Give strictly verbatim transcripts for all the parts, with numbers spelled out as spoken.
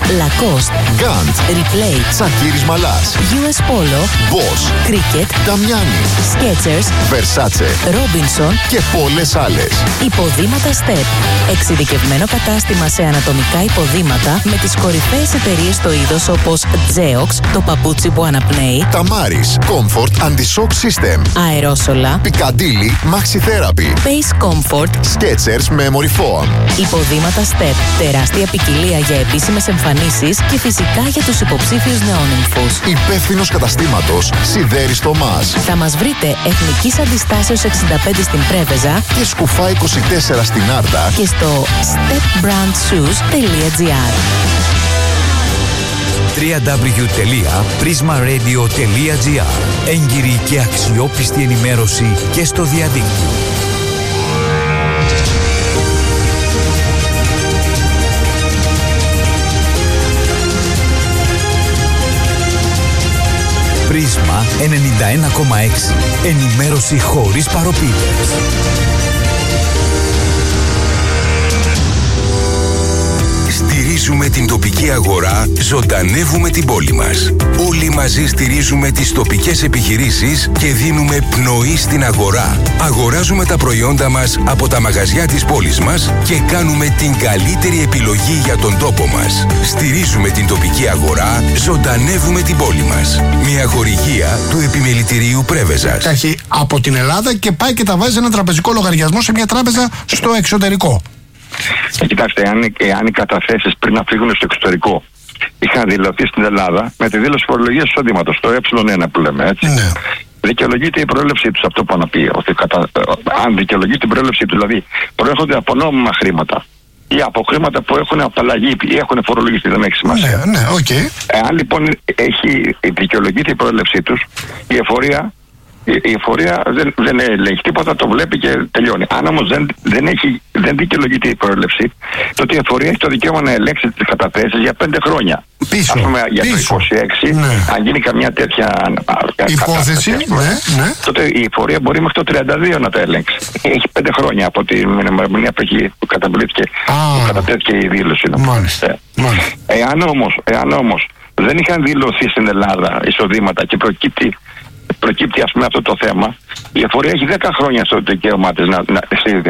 Lacoste, Gant, Replay, Τσακίρης Μαλάς, γιου ες Polo, Bosch, Cricket, Damiani, Skechers, Versace Robinson και πολλές άλλες. Υποδήματα Step. Εξειδικευμένο κατάστημα σε ανατομικά υποδήματα με τις κορυφαίες εταιρείες στο είδος όπως Geox, το παπούτσι που αναπνέει, Tamaris, Comfort Anti-Shock System, αερόσολα, Piccadilly, Maxi Therapy, Pace Comfort, Skechers Memory Foam. υποδήματα Step. Τεράστια ποικιλία για επίσημες εμφανίσεις και φυσικά για τους υποψήφιους νεόνυμφους. Υπεύθυνος καταστήματος Σιδέρης Θωμάς Θα μας βρείτε Εθνικής Αντιστάσεως εξήντα πέντε στην Πρέβεζα και Σκουφά είκοσι τέσσερα στην Άρτα και στο step brand shoes τελεία τζι άρ. double-u double-u double-u τελεία prisma radio τελεία τζι άρ. Έγκυρη και αξιόπιστη ενημέρωση και στο διαδίκτυο. Πρίσμα ενενήντα ένα κόμμα έξι. Ενημέρωση χωρίς παροπίδες. Στηρίζουμε την τοπική αγορά, ζωντανεύουμε την πόλη μας. Όλοι μαζί στηρίζουμε τις τοπικές επιχειρήσεις και δίνουμε πνοή στην αγορά. Αγοράζουμε τα προϊόντα μας από τα μαγαζιά της πόλης μας και κάνουμε την καλύτερη επιλογή για τον τόπο μας. Στηρίζουμε την τοπική αγορά, ζωντανεύουμε την πόλη μας. Μια χορηγία του Επιμελητηρίου Πρέβεζας. Τα έχει από την Ελλάδα και πάει και τα βάζει ένα τραπεζικό λογαριασμό σε μια τράπεζα στο εξωτερικό. Κοιτάξτε, εάν, εάν οι καταθέσεις πριν να φύγουν στο εξωτερικό είχαν δηλωθεί στην Ελλάδα με τη δήλωση φορολογίας εισοδήματος, το ε ένα που λέμε, έτσι. Ναι. Δικαιολογείται η προέλευσή τους, αυτό που να πει. Ότι κατα... Αν δικαιολογείται η προέλευσή τους, δηλαδή προέρχονται από νόμιμα χρήματα ή από χρήματα που έχουν απαλλαγή ή έχουν φορολογηθεί, δεν έχει σημασία. Ναι, ναι, οκ. Okay. Εάν λοιπόν έχει δικαιολογείται η προέλευσή τους, η εφορία. Η εφορία δεν, δεν ελέγχει τίποτα, το βλέπει και τελειώνει. Αν όμως δεν, δεν, έχει, δεν δικαιολογείται η προέλευση, τότε η εφορία έχει το δικαίωμα να ελέγξει τις καταθέσεις για πέντε χρόνια. Πίσω. Ας πούμε για πίσω. το είκοσι έξι, ναι. Αν γίνει καμιά τέτοια υπόθεση, ναι, ναι. τότε η εφορία μπορεί μέχρι το τριάντα δύο να τα ελέγξει. Έχει πέντε χρόνια από την ημερομηνία που, που καταβλήθηκε, που κατατέθηκε η δήλωση. Μάλιστα. Μάλιστα. Εάν όμως, εάν όμως δεν είχαν δηλωθεί στην Ελλάδα εισοδήματα και προκύπτει προκύπτει ας πούμε αυτό το θέμα, η εφορία έχει δέκα χρόνια στο δικαίωμά της να, να,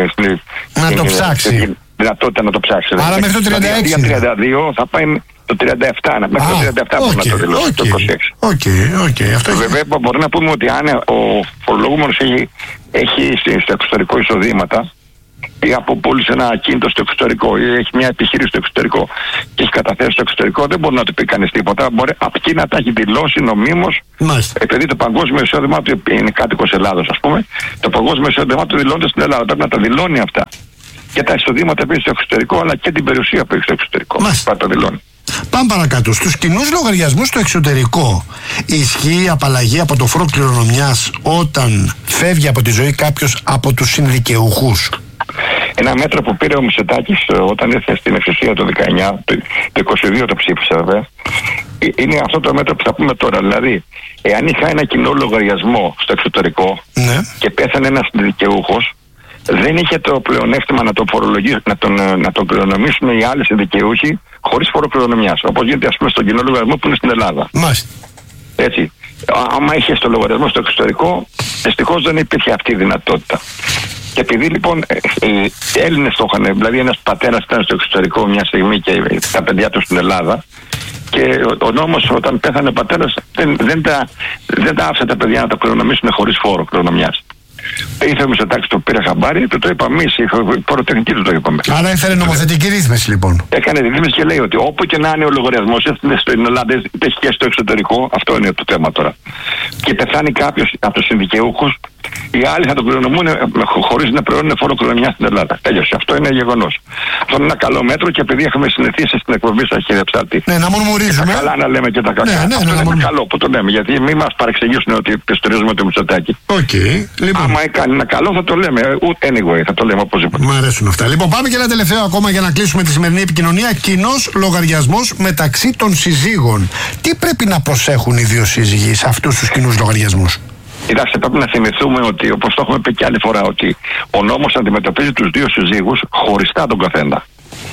να το ψάξει. Δυνατότητα να το ψάξει. Άρα μέχρι το τριάντα έξι. Για τριάντα δύο θα πάει το τριάντα επτά. Μέχρι το τριάντα επτά μπορεί να το δηλώσει. Το είκοσι έξι. Okay, okay, αυτό βέβαια μπορεί να πούμε ότι αν ο φορολογούμενος έχει, έχει στο εξωτερικό εισοδήματα ή αποπούλησε ένα ακίνητο στο εξωτερικό ή έχει μια επιχείρηση στο εξωτερικό και έχει καταθέσει στο εξωτερικό, δεν μπορεί να του πει κανείς τίποτα. Μπορεί από εκεί να τα έχει δηλώσει νομίμως, επειδή το παγκόσμιο εισόδημά του είναι κάτοικος Ελλάδος, ας πούμε. Το παγκόσμιο εισόδημά του δηλώνεται στην Ελλάδα. Πρέπει να τα δηλώνει αυτά. Και τα εισοδήματα που έχει στο εξωτερικό, αλλά και την περιουσία που έχει στο εξωτερικό. Πρέπει να τα δηλώνει. Πάμε παρακάτω. Στους κοινούς λογαριασμούς στο εξωτερικό ισχύει η απαλλαγή από το φόρο κληρονομιάς όταν φεύγει από τη ζωή κάποιος από τους συνδικαιούχους? Ένα μέτρο που πήρε ο Μητσοτάκης όταν ήρθε στην εξουσία το δεκαεννιά, το είκοσι δύο το ψήφισε βέβαια, είναι αυτό το μέτρο που θα πούμε τώρα. Δηλαδή, εάν είχα ένα κοινό λογαριασμό στο εξωτερικό, ναι, και πέθανε ένας δικαιούχος, δεν είχε το πλεονέκτημα να τον φορολογήσουν, να τον, να τον κληρονομήσουν οι άλλοι δικαιούχοι χωρίς φόρο κληρονομιάς. Όπως γίνεται ας πούμε στον κοινό λογαριασμό που είναι στην Ελλάδα. Μάλιστα. Έτσι. Άμα είχε το λογαριασμό στο εξωτερικό, δυστυχώς δεν υπήρχε αυτή η δυνατότητα. Και επειδή λοιπόν οι Έλληνες το είχαν, δηλαδή ένας πατέρας ήταν στο εξωτερικό μια στιγμή και τα παιδιά του στην Ελλάδα, και ο, ο νόμος όταν πέθανε ο πατέρας δεν, δεν, τα, δεν τα άφησε τα παιδιά να τα κληρονομήσουν χωρίς φόρο κληρονομιάς. Ήρθε ο Μητσοτάκης, το πήρε χαμπάρι, του το είπαμε εμείς, η πρωτοτεχνική του το είπαμε. Άρα έφερε νομοθετική ρύθμιση λοιπόν. Έκανε τη ρύθμιση και λέει ότι όπου και να είναι ο λογαριασμός, είτε στην Ελλάδα είτε και στο εξωτερικό, αυτό είναι το θέμα τώρα. Και πεθάνει κάποιος από τους συνδικαιούχους, οι άλλοι θα τον κληρονομούν χωρίς να πληρώνουν φόρο κληρονομιάς στην Ελλάδα. Τέλειωσε. Αυτό είναι γεγονός. Αυτό είναι ένα καλό μέτρο και επειδή έχουμε συνηθίσει στην εκπομπή στα χέρια ψάρτη. Ναι, να μουρμουρίζουμε. Καλά να λέμε και τα κακά. Ναι, ναι, αυτό ναι, είναι ναι, καλό που το λέμε. Γιατί μην μας παρεξηγήσουν ότι πιστορίζουμε το Μητσοτάκη. Okay, λοιπόν. Άμα κάνει ένα καλό θα το λέμε. Ούτε anyway, θα το λέμε οπωσδήποτε. Μ' αρέσουν αυτά. Λοιπόν, πάμε και ένα τελευταίο ακόμα για να κλείσουμε τη σημερινή επικοινωνία. Κοινός λογαριασμός μεταξύ των συζύγων. Τι πρέπει να προσέχουν οι δύο σύζυγοι σε αυτούς τους κοινούς λογαριασμούς? Κοιτάξτε, πρέπει να θυμηθούμε ότι, όπως το έχουμε πει και άλλη φορά, ότι ο νόμος αντιμετωπίζει τους δύο συζύγους χωριστά τον καθένα.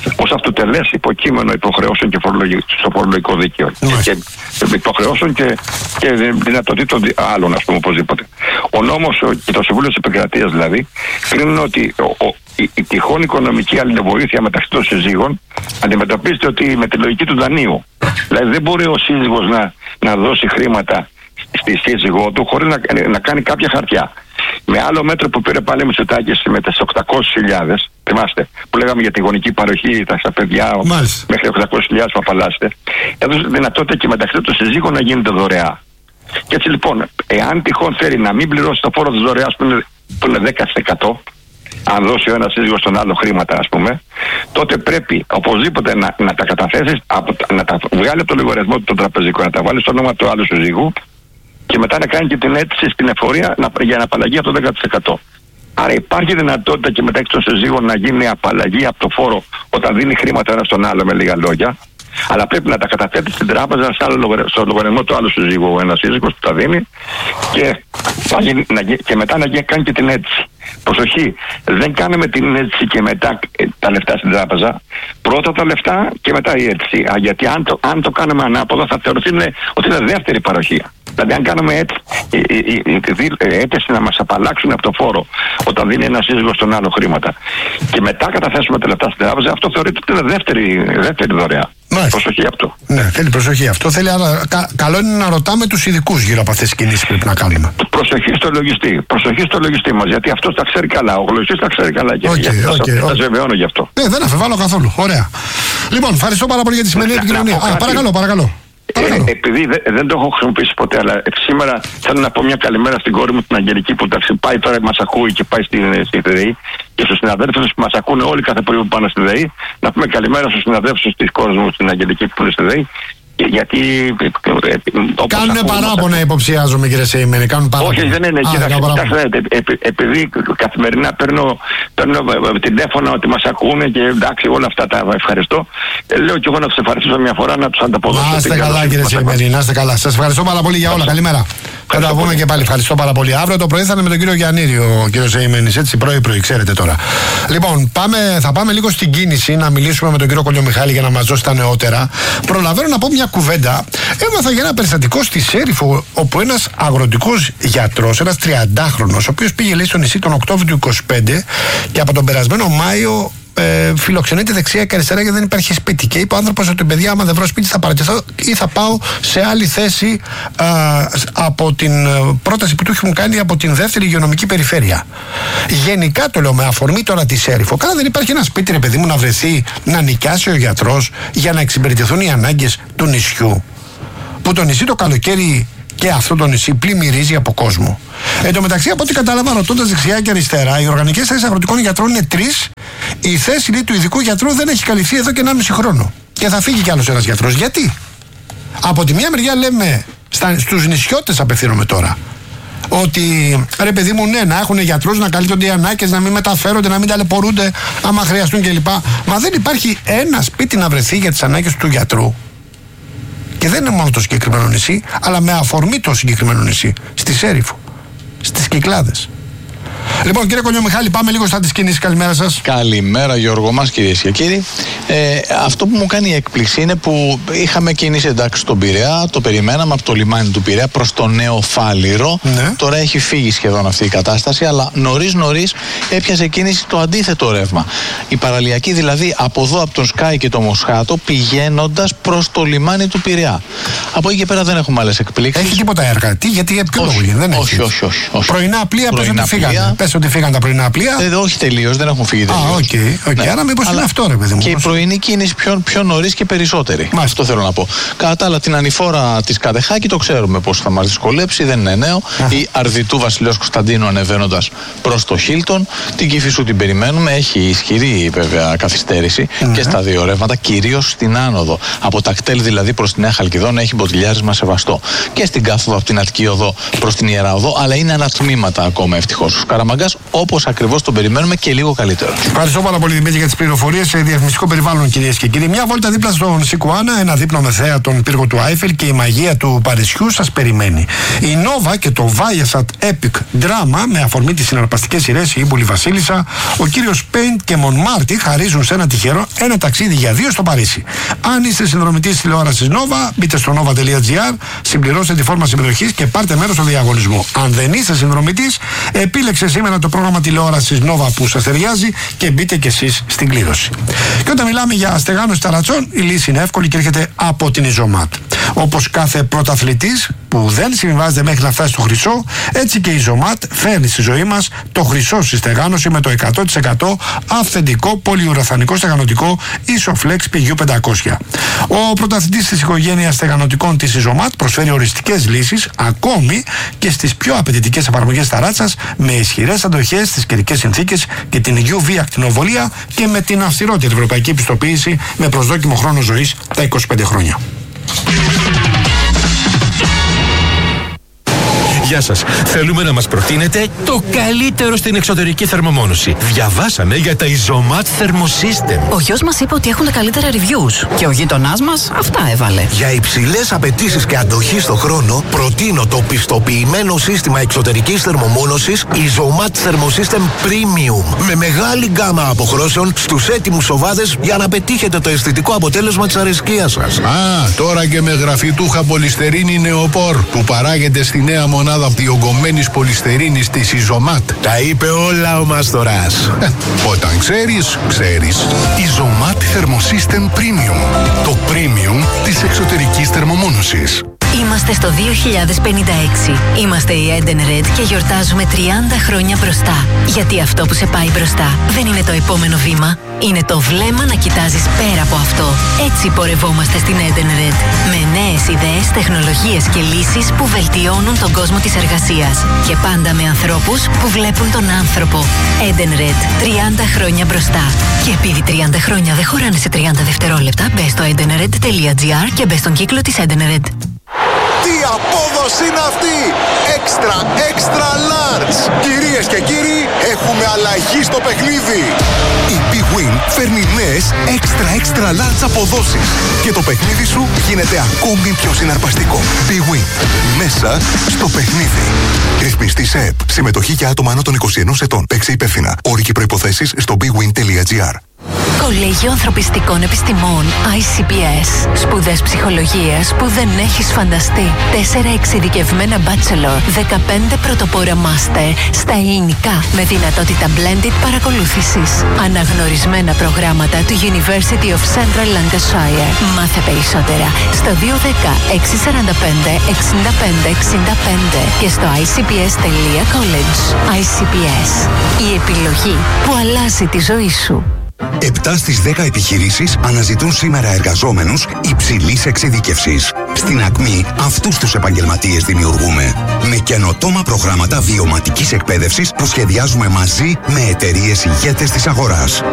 ως αυτοτελές υποκείμενο υποχρεώσεων και στο φορολογικό δίκαιο. Ναι. Και υποχρεώσεων και, και δυνατοτήτων άλλων, ας πούμε, οπωσδήποτε. Ο νόμος και το Συμβούλιο της Επικρατείας δηλαδή κρίνουν ότι ο, ο, η, η τυχόν οικονομική αλληλοβοήθεια μεταξύ των συζύγων αντιμετωπίζεται ότι με τη λογική του δανείου. Δηλαδή δεν μπορεί ο σύζυγος να, να δώσει χρήματα στη σύζυγό του χωρίς να, να κάνει κάποια χαρτιά. Με άλλο μέτρο που πήρε πάλι Μητσοτάκης με τις οκτακόσιες χιλιάδες, θυμάστε, που λέγαμε για τη γονική παροχή στα παιδιά Μάλιστα. μέχρι οκτακόσιες χιλιάδες που απαλλάσσεται, έδωσε δυνατότητα και μεταξύ των συζύγων να γίνεται δωρεά. Και έτσι λοιπόν, εάν τυχόν θέλει να μην πληρώσει το φόρο της δωρεάς που είναι, που είναι δέκα τοις εκατό, αν δώσει ο ένας σύζυγος στον άλλο χρήματα, ας πούμε, τότε πρέπει οπωσδήποτε να, να τα καταθέσει, να τα βγάλει από το λογαριασμό του τραπεζικό, να τα βάλει στο όνομα του άλλου συζύγου και μετά να κάνει και την αίτηση στην εφορία να, για απαλλαγή από το δέκα τοις εκατό. Άρα υπάρχει δυνατότητα και μεταξύ των συζύγων να γίνει απαλλαγή από το φόρο όταν δίνει χρήματα ένα στον άλλο, με λίγα λόγια. Αλλά πρέπει να τα καταθέτει στην τράπεζα στο λογαριασμό του άλλου συζύγου, ο ένας σύζυγος που τα δίνει και, και μετά να κάνει και την αίτηση. Προσοχή, δεν κάνουμε την αίτηση και μετά τα λεφτά στην τράπεζα. Πρώτα τα λεφτά και μετά η αίτηση. Α, γιατί αν το, αν το κάνουμε ανάποδα θα θεωρηθεί ότι είναι δεύτερη παροχή. Δηλαδή αν κάνουμε έτσι, η, η, η, η, η αίτηση να μας απαλλάξουν από το φόρο όταν δίνει ένα σύζυγο στον άλλο χρήματα και μετά καταθέσουμε τα λεφτά στην τράπεζα, αυτό θεωρείται ότι είναι δεύτερη, δεύτερη δωρεά. Μάλιστα. Προσοχή αυτό. Ναι, θέλει προσοχή αυτό. Θέλει, άρα, κα, καλό είναι να ρωτάμε τους ειδικούς γύρω από αυτές τις κινήσεις που πρέπει να κάνουμε. Προσοχή στο λογιστή. Προσοχή στο λογιστή μας, γιατί αυτός τα ξέρει καλά. Ο λογιστής τα ξέρει καλά και okay, okay, σας βεβαιώνω γι' αυτό. Ναι, δεν αφεβάλλω καθόλου. Ωραία. Λοιπόν, ευχαριστώ πάρα πολύ για τη σημερινή επικοινωνία. Α, παρακαλώ, παρακαλώ. Ε, επειδή δε, δεν το έχω χρησιμοποιήσει ποτέ, αλλά σήμερα θέλω να πω μια καλημέρα στην κόρη μου την Αγγελική που ταξι, πάει τώρα, μας ακούει και πάει στην στη ΔΕΗ και στους συναδέλφους που μας ακούνε όλοι κάθε πρωί που πάνε στη ΔΕΗ. Να πούμε καλημέρα στους συναδέλφους της κόρης μου στην Αγγελική που είναι στη ΔΕΗ. Γιατί. Κάνουν παράπονα, υποψιάζομαι, κύριε Σεϊμένη. Κάνουν παράπονα. Όχι, δεν είναι. Κοιτάξτε, επειδή καθημερινά παίρνω, παίρνω τηλέφωνα ότι μας ακούνε και εντάξει, όλα αυτά τα ευχαριστώ. Λέω και εγώ να τους ευχαριστήσω μια φορά να τους ανταποδώσω. Να είστε καλά, κύριε Σεϊμένη, να είστε καλά. Σας ευχαριστώ πάρα πολύ για όλα. Καλημέρα. Θα τα πούμε και πάλι. Ευχαριστώ πάρα πολύ. Αύριο το πρωί θα είναι με τον κύριο Γιαννίδη, ο κύριο Σεϊμένη. Έτσι, πρωί-πρωί, ξέρετε τώρα. Λοιπόν, πάμε, θα πάμε λίγο στην κίνηση να μιλήσουμε με τον κύριο Κολιομιχάλη για να μας δώσει τα νεότερα. Προλαβαίνω να πω μια κουβέντα. Έμαθα για ένα περιστατικό στη Σέριφο, όπου ένας αγροτικός γιατρός, ένας τριαντάχρονος, ο οποίος πήγε λέει στο νησί τον Οκτώβριο του είκοσι πέντε και από τον περασμένο Μάιο ε, φιλοξενείται δεξιά και αριστερά γιατί δεν υπάρχει σπίτι. Και είπε ο άνθρωπος ότι παιδιά, άμα δεν βρω σπίτι, θα παρατηθώ ή θα πάω σε άλλη θέση α, από την πρόταση που του έχουν κάνει από την δεύτερη υγειονομική περιφέρεια. Γενικά το λέω με αφορμή τώρα τη Σέριφο. Καλά, δεν υπάρχει ένα σπίτι, ρε παιδί μου, να βρεθεί να νοικιάσει ο γιατρός για να εξυπηρετηθούν οι ανάγκες του νησιού. Που το νησί το καλοκαίρι και αυτό το νησί πλημμυρίζει από κόσμο. Εν τω μεταξύ, από ό,τι κατάλαβα, ρωτώντας δεξιά και αριστερά, οι οργανικές θέσεις αγροτικών γιατρών είναι τρεις. Η θέση λέει, του ειδικού γιατρού δεν έχει καλυφθεί εδώ και ενάμιση χρόνο. Και θα φύγει κι άλλος ένας γιατρός. Γιατί? Από τη μια μεριά λέμε, στα, στους νησιώτες απευθύνομαι τώρα, ότι ρε παιδί μου, ναι, να έχουν γιατρούς, να καλύπτονται οι ανάγκες, να μην μεταφέρονται, να μην ταλαιπωρούνται άμα χρειαστούν κλπ. Μα δεν υπάρχει ένα σπίτι να βρεθεί για τις ανάγκες του γιατρού. Και δεν είναι μόνο το συγκεκριμένο νησί, αλλά με αφορμή το συγκεκριμένο νησί, στη Σέριφο, στις Κυκλάδες. Λοιπόν, κύριε Κολιομιχάλη, πάμε λίγο στα της κίνησης. Καλημέρα σας. Καλημέρα, Γιώργο μας, κυρίες και κύριοι. Ε, αυτό που μου κάνει έκπληξη είναι που είχαμε κίνηση εντάξει στον Πειραιά, το περιμέναμε από το λιμάνι του Πειραιά προς το Νέο Φάληρο. Ναι. Τώρα έχει φύγει σχεδόν αυτή η κατάσταση, αλλά νωρίς νωρίς έπιασε κίνηση το αντίθετο ρεύμα. Η παραλιακή δηλαδή από εδώ, από τον Σκάι και το Μοσχάτο, πηγαίνοντας προς το λιμάνι του Πειραιά. Από εκεί και πέρα δεν έχουμε άλλες εκπλήξεις. Έχει τίποτα έργα. Τι, γιατί για ποιο λόγο δεν έχει. Όχι, όχι, όχι, όχι. Πρωινά πλοία, πες ότι φύγανε. Πες ότι φύγαν τα πρωινά πλοία. Ε, όχι τελείως, δεν έχουν φύγει τελείως. Α, οκ. Okay, okay. Ναι. Άρα μήπως είναι αυτό, ρε παιδί μου. Και η πρωινή κίνηση πιο, πιο νωρίς και περισσότερη. Μάλιστα. Αυτό θέλω να πω. Κατά τα άλλα, την ανηφόρα της Κατεχάκη το ξέρουμε πώς θα μας δυσκολέψει, δεν είναι νέο. Α. Η Αρδιτού Βασιλέως Κωνσταντίνου ανεβαίνοντας προς το Χίλτον. Την Κηφισού την περιμένουμε. Έχει ισχυρή βέβαια καθυστέρηση mm-hmm. και στα δύο ρεύματα, κυρίως στην άνοδο. Από τα κτέλ δηλαδή προς τη Νέα Χαλκιδόνα έχει μποτιλιάρισμα σεβαστό. Και στην κάθοδο από την Αττική Οδό προς την Ιερά Οδό, αλλά είναι ανατμήματα ακόμα ευτυχώς. Καραμαγκάς, όπως ακριβώς τον περιμένουμε και λίγο καλύτερο. Ευχαριστώ πάρα πολύ, Δημήτρη, για τις πληροφορίες σε διαφημιστικό περιβάλλον, κυρίες και κύριοι. Μια βόλτα δίπλα στον Σικουάνα, ένα δείπνο με θέα τον πύργο του Άιφελ και η μαγεία του Παρισιού σας περιμένει. Η Nova και το Viasat Epic Drama, με αφορμή τις συναρπαστικές σειρές Η Ήμπουλη Βασίλισσα, ο κύριος Πέιντ και Μονμάρτι χαρίζουν σε ένα τυχερό ένα ταξίδι για δύο στο Παρίσι. Αν είστε συνδρομητής τηλεόρασης Nova, μπείτε στο nova τελεία gr, συμπληρώστε τη φόρμα συμμετοχής και πάρτε μέρος στο διαγωνισμό. Αν δεν είστε συνδρομητής, επίλεξε σήμερα το πρόγραμμα τηλεόρασης Nova που σας ταιριάζει και μπείτε κι εσείς στην κλήρωση. Και όταν μιλάμε για στεγάνωση ταρατσών, η λύση είναι εύκολη και έρχεται από την Ιζωμάτ. Όπως κάθε πρωταθλητής που δεν συμβιβάζεται μέχρι να φτάσει στο χρυσό, έτσι και η Ιζωμάτ φέρνει στη ζωή μας το χρυσό στη στεγάνωση με το εκατό τοις εκατό αυθεντικό πολυουραθανικό στεγανοτικό Isoflex πι γιου πεντακόσια. Ο πρωταθλητής της οικογένειας στεγανοτικών της Ιζωμάτ προσφέρει οριστικές λύσεις ακόμη και στις πιο απαιτητικές εφαρμογές ταράτσας, με ισχυρές αντοχές στις καιρικές συνθήκες και την γιου βι ακτινοβολία και με την αυστηρότερη ευρωπαϊκή επιστοποίηση με προσδόκιμο χρόνο ζωής τα είκοσι πέντε χρόνια. Γεια σας. Θέλουμε να μας προτείνετε το καλύτερο στην εξωτερική θερμομόνωση. Διαβάσαμε για τα Isomat Thermosystem. Ο γιος μας είπε ότι έχουν τα καλύτερα reviews. Και ο γείτονάς μας αυτά έβαλε. Για υψηλές απαιτήσεις και αντοχή στο χρόνο, προτείνω το πιστοποιημένο σύστημα εξωτερικής θερμομόνωσης Isomat Thermosystem Premium. Με μεγάλη γκάμα αποχρώσεων στους έτοιμους σοβάδες για να πετύχετε το αισθητικό αποτέλεσμα της αρεσκίας σας. Α, τώρα και με γραφιτούχα πολυστερίνη νεοπόρ που παράγεται στη νέα μονάδα διογκωμένης πολυστερίνης της Isomat. Τα είπε όλα ο Μάστορας. Ε, όταν ξέρεις, ξέρεις. Isomat Thermosystem Premium. Το premium της εξωτερικής θερμομόνωσης. Είμαστε στο δύο χιλιάδες πενήντα έξι. Είμαστε η Edenred και γιορτάζουμε τριάντα χρόνια μπροστά. Γιατί αυτό που σε πάει μπροστά δεν είναι το επόμενο βήμα. Είναι το βλέμμα να κοιτάζεις πέρα από αυτό. Έτσι πορευόμαστε στην Edenred. Με νέες ιδέες, τεχνολογίες και λύσεις που βελτιώνουν τον κόσμο της εργασίας. Και πάντα με ανθρώπους που βλέπουν τον άνθρωπο. Edenred. τριάντα χρόνια μπροστά. Και επειδή τριάντα χρόνια δεν χωράνε σε τριάντα δευτερόλεπτα, μπες στο edenred τελεία gr και μπες στον κύκλο της Edenred. Τι απόδοση είναι αυτή! Extra, extra large! Κυρίες και κύριοι, έχουμε αλλαγή στο παιχνίδι! Η Big Win φέρνει νέες extra, extra large αποδόσεις και το παιχνίδι σου γίνεται ακόμη πιο συναρπαστικό. Big Win. Μέσα στο παιχνίδι. Ρυθμιστής ΕΕΠ. Συμμετοχή για άτομα άνω των είκοσι ενός ετών. Παίξε υπεύθυνα. Όροι και προϋποθέσεις στο big win τελεία gr. Κολέγιο Ανθρωπιστικών Επιστημών άι σι πι ες. Σπουδές ψυχολογίας που δεν έχεις φανταστεί. Τέσσερα εξειδικευμένα bachelor, δεκαπέντε πρωτοπόρα master στα ελληνικά με δυνατότητα blended παρακολούθησης. Αναγνωρισμένα προγράμματα του University of Central Lancashire. Μάθε περισσότερα στο δύο ένα μηδέν έξι τέσσερα πέντε εξήντα πέντε εξήντα πέντε και στο άι σι πι ες τελεία college. άι σι πι ες. Η επιλογή που αλλάζει τη ζωή σου. επτά στις δέκα επιχειρήσεις αναζητούν σήμερα εργαζόμενους υψηλής εξειδίκευσης. Στην Ακμή αυτούς τους επαγγελματίες δημιουργούμε. Με καινοτόμα προγράμματα βιωματικής εκπαίδευσης που σχεδιάζουμε μαζί με εταιρείες ηγέτες της αγοράς.